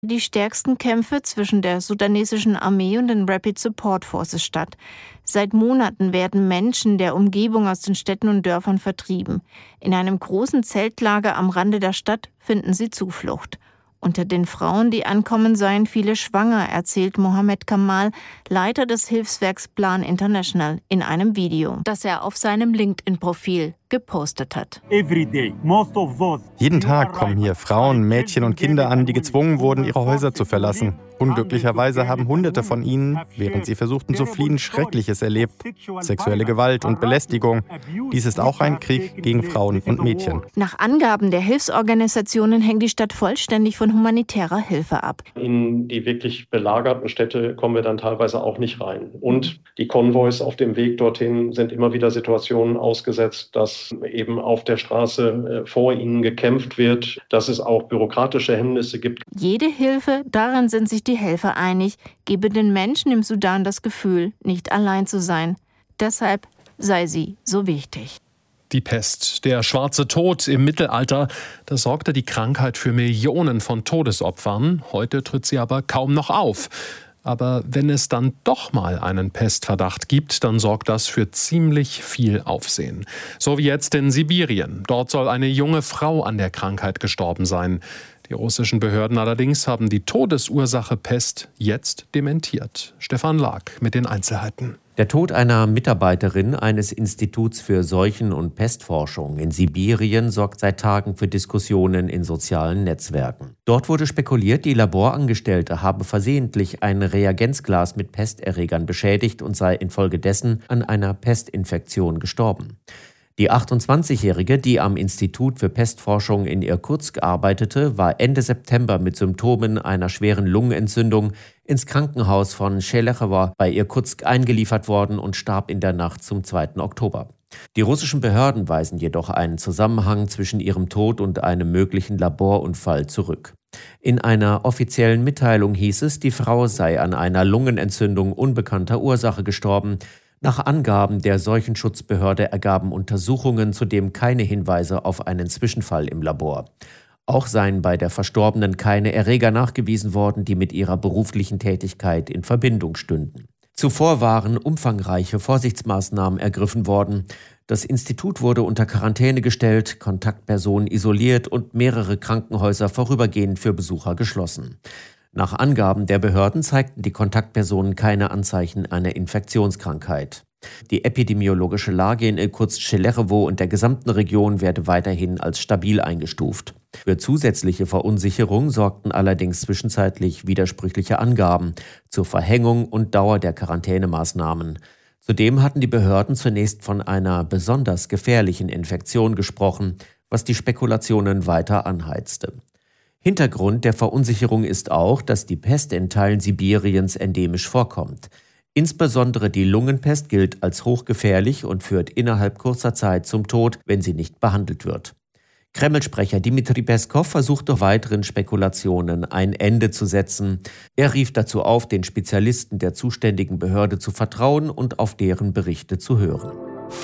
Die stärksten Kämpfe zwischen der sudanesischen Armee und den Rapid Support Forces statt. Seit Monaten werden Menschen der Umgebung aus den Städten und Dörfern vertrieben. In einem großen Zeltlager am Rande der Stadt finden sie Zuflucht. Unter den Frauen, die ankommen, seien viele schwanger, erzählt Mohammed Kamal, Leiter des Hilfswerks Plan International, in einem Video, das er auf seinem LinkedIn-Profil gepostet hat. Jeden Tag kommen hier Frauen, Mädchen und Kinder an, die gezwungen wurden, ihre Häuser zu verlassen. Unglücklicherweise haben Hunderte von ihnen, während sie versuchten zu fliehen, Schreckliches erlebt. Sexuelle Gewalt und Belästigung. Dies ist auch ein Krieg gegen Frauen und Mädchen. Nach Angaben der Hilfsorganisationen hängt die Stadt vollständig von humanitärer Hilfe ab. In die wirklich belagerten Städte kommen wir dann teilweise auch nicht rein. Und die Konvois auf dem Weg dorthin sind immer wieder Situationen ausgesetzt, dass eben auf der Straße vor ihnen gekämpft wird, dass es auch bürokratische Hemmnisse gibt. Jede Hilfe, daran sind sich die Helfer einig, gebe den Menschen im Sudan das Gefühl, nicht allein zu sein. Deshalb sei sie so wichtig. Die Pest, der schwarze Tod im Mittelalter, da sorgte die Krankheit für Millionen von Todesopfern. Heute tritt sie aber kaum noch auf. Aber wenn es dann doch mal einen Pestverdacht gibt, dann sorgt das für ziemlich viel Aufsehen. So wie jetzt in Sibirien. Dort soll eine junge Frau an der Krankheit gestorben sein. Die russischen Behörden allerdings haben die Todesursache Pest jetzt dementiert. Stefan Lag mit den Einzelheiten. Der Tod einer Mitarbeiterin eines Instituts für Seuchen- und Pestforschung in Sibirien sorgt seit Tagen für Diskussionen in sozialen Netzwerken. Dort wurde spekuliert, die Laborangestellte habe versehentlich ein Reagenzglas mit Pesterregern beschädigt und sei infolgedessen an einer Pestinfektion gestorben. Die 28-Jährige, die am Institut für Pestforschung in Irkutsk arbeitete, war Ende September mit Symptomen einer schweren Lungenentzündung ins Krankenhaus von Schelechowo bei Irkutsk eingeliefert worden und starb in der Nacht zum 2. Oktober. Die russischen Behörden weisen jedoch einen Zusammenhang zwischen ihrem Tod und einem möglichen Laborunfall zurück. In einer offiziellen Mitteilung hieß es, die Frau sei an einer Lungenentzündung unbekannter Ursache gestorben. Nach Angaben der Seuchenschutzbehörde ergaben Untersuchungen zudem keine Hinweise auf einen Zwischenfall im Labor. Auch seien bei der Verstorbenen keine Erreger nachgewiesen worden, die mit ihrer beruflichen Tätigkeit in Verbindung stünden. Zuvor waren umfangreiche Vorsichtsmaßnahmen ergriffen worden. Das Institut wurde unter Quarantäne gestellt, Kontaktpersonen isoliert und mehrere Krankenhäuser vorübergehend für Besucher geschlossen. Nach Angaben der Behörden zeigten die Kontaktpersonen keine Anzeichen einer Infektionskrankheit. Die epidemiologische Lage in Irkutsk-Schelechowo und der gesamten Region werde weiterhin als stabil eingestuft. Für zusätzliche Verunsicherung sorgten allerdings zwischenzeitlich widersprüchliche Angaben zur Verhängung und Dauer der Quarantänemaßnahmen. Zudem hatten die Behörden zunächst von einer besonders gefährlichen Infektion gesprochen, was die Spekulationen weiter anheizte. Hintergrund der Verunsicherung ist auch, dass die Pest in Teilen Sibiriens endemisch vorkommt. Insbesondere die Lungenpest gilt als hochgefährlich und führt innerhalb kurzer Zeit zum Tod, wenn sie nicht behandelt wird. Kreml-Sprecher Dmitri Peskow versuchte weiteren Spekulationen ein Ende zu setzen. Er rief dazu auf, den Spezialisten der zuständigen Behörde zu vertrauen und auf deren Berichte zu hören.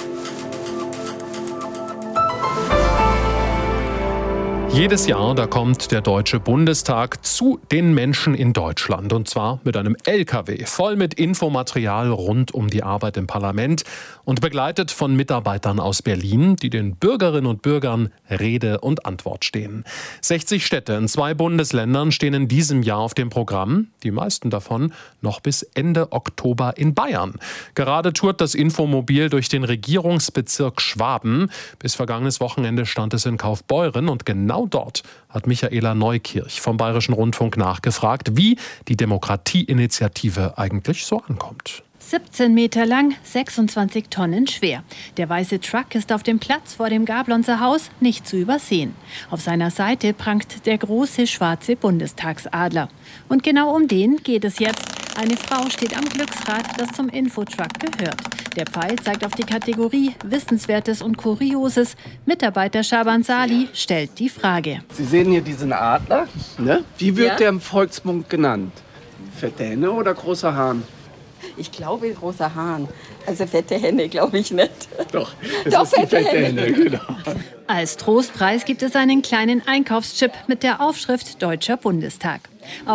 Jedes Jahr, da kommt der Deutsche Bundestag zu den Menschen in Deutschland. Und zwar mit einem LKW, voll mit Infomaterial rund um die Arbeit im Parlament und begleitet von Mitarbeitern aus Berlin, die den Bürgerinnen und Bürgern Rede und Antwort stehen. 60 Städte in 2 Bundesländern stehen in diesem Jahr auf dem Programm. Die meisten davon noch bis Ende Oktober in Bayern. Gerade tourt das Infomobil durch den Regierungsbezirk Schwaben. Bis vergangenes Wochenende stand es in Kaufbeuren und genau dort hat Michaela Neukirch vom Bayerischen Rundfunk nachgefragt, wie die Demokratieinitiative eigentlich so ankommt. 17 Meter lang, 26 Tonnen schwer. Der weiße Truck ist auf dem Platz vor dem Gablonzer Haus nicht zu übersehen. Auf seiner Seite prangt der große schwarze Bundestagsadler. Und genau um den geht es jetzt. Eine Frau steht am Glücksrad, das zum Infotruck gehört. Der Pfeil zeigt auf die Kategorie Wissenswertes und Kurioses. Mitarbeiter Schaban Sali stellt die Frage. Sie sehen hier diesen Adler, ne? Wie wird der im Volksmund genannt? Fette Henne oder großer Hahn? Ich glaube, großer Hahn. Also fette Henne glaube ich nicht. Doch, ist fette Henne, genau. Als Trostpreis gibt es einen kleinen Einkaufschip mit der Aufschrift Deutscher Bundestag.